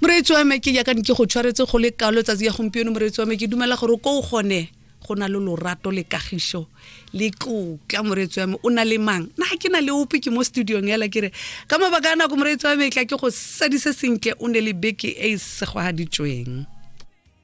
moreetsi wa me ke ya ka ke go tshwaretse go le kaalo tsatsi ya gompieno moreetsi wa me ke dumela gore ko o gone go na le lorato le kagišo le tlotla moreetsi wa me o na le mang na ke na le ope ke mo studiong ya la kere ka mabaka a nako moreetsi wa me tla ke go sadise sentle o ne le beke e se go haditsweng